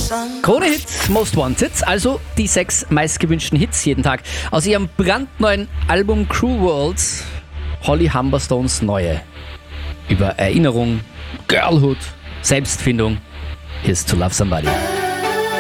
Krone Hits, Most Wanted, also die 6 meistgewünschten Hits jeden Tag. Aus ihrem brandneuen Album Cruel Worlds, Holly Humberstones neue. Über Erinnerung, Girlhood, Selbstfindung. Here's to Love Somebody.